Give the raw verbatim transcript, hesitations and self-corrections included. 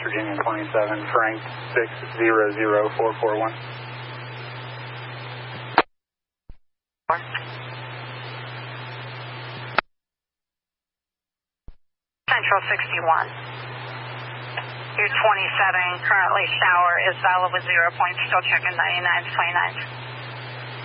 Virginia twenty-seven, Frank six zero zero four four one. Central sixty-one. U twenty-seven, currently shower is valid with zero points, still checking ninety-nine twenty-nine.